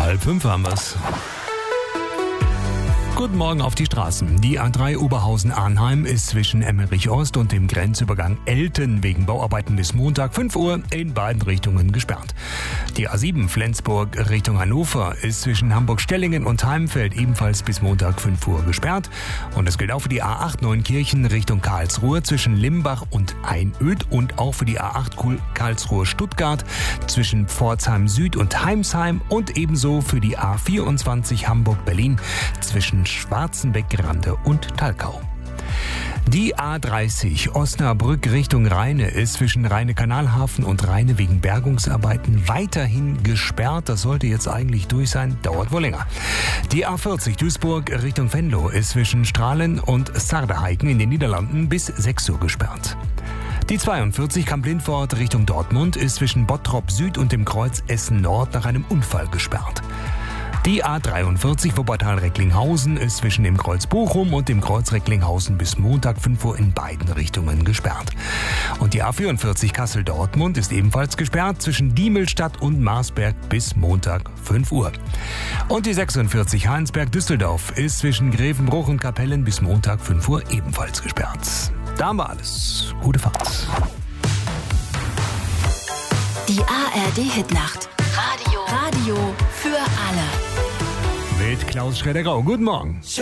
4:30 haben wir's. Guten Morgen auf die Straßen. Die A3 Oberhausen-Arnheim ist zwischen Emmerich-Ost und dem Grenzübergang Elten wegen Bauarbeiten bis Montag 5 Uhr in beiden Richtungen gesperrt. Die A7 Flensburg Richtung Hannover ist zwischen Hamburg-Stellingen und Heimfeld ebenfalls bis Montag 5 Uhr gesperrt. Und es gilt auch für die A8 Neunkirchen Richtung Karlsruhe zwischen Limbach und Einöd und auch für die A8 Karlsruhe-Stuttgart zwischen Pforzheim Süd und Heimsheim und ebenso für die A24 Hamburg-Berlin zwischen Schwarzenbeck-Rande und Talkau. Die A30 Osnabrück Richtung Rheine ist zwischen Rheine-Kanalhafen und Rheine wegen Bergungsarbeiten weiterhin gesperrt. Das sollte jetzt eigentlich durch sein, dauert wohl länger. Die A40 Duisburg Richtung Venlo ist zwischen Strahlen und Sarderheiken in den Niederlanden bis 6 Uhr gesperrt. Die 42 Kamp-Lindfort Richtung Dortmund ist zwischen Bottrop Süd und dem Kreuz Essen Nord nach einem Unfall gesperrt. Die A43 Wuppertal-Recklinghausen ist zwischen dem Kreuz Bochum und dem Kreuz Recklinghausen bis Montag 5 Uhr in beiden Richtungen gesperrt. Und die A44 Kassel-Dortmund ist ebenfalls gesperrt zwischen Diemelstadt und Marsberg bis Montag 5 Uhr. Und die 46 Heinsberg-Düsseldorf ist zwischen Grevenbruch und Kapellen bis Montag 5 Uhr ebenfalls gesperrt. Da haben wir alles. Gute Fahrt. Die ARD-Hitnacht. Radio für alle. Mit Klaus Schroeder-Grau. Guten Morgen.